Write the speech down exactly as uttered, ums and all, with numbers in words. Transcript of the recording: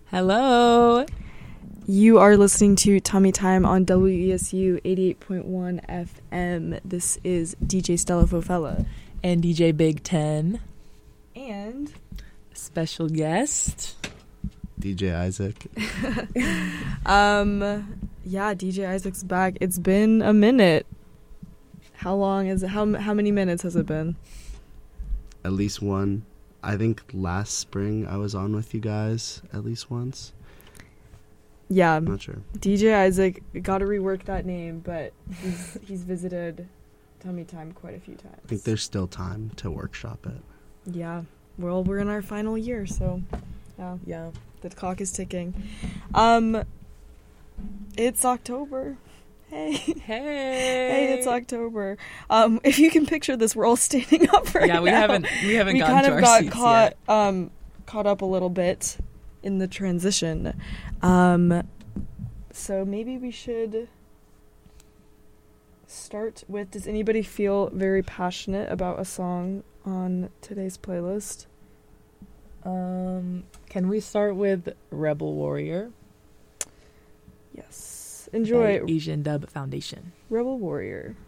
Hello. You are listening to Tummy Time on W E S U eighty-eight point one F M. This is D J Stella Fofella. And D J Big Ten. And special guest, D J Isaac. um, yeah, D J Isaac's back. It's been a minute. How long is it? How, how many minutes has it been? At least one. I think last spring I was on with you guys at least once. Yeah. I'm not sure. D J Isaac, got to rework that name, but he's he's visited Tummy Time quite a few times. I think there's still time to workshop it. Yeah. Well, we're in our final year, so yeah. Yeah. The clock is ticking. Um, it's October. Hey. Hey. Hey, it's October. Um, if you can picture this, we're all standing up right now. Yeah, we haven't we haven't we gotten kind to of our got seats caught yet. um caught up a little bit in the transition. Um, so maybe we should start with, does anybody feel very passionate about a song on today's playlist? Um, can we start with Rebel Warrior? Yes. Enjoy by Asian Dub Foundation. Rebel Warrior.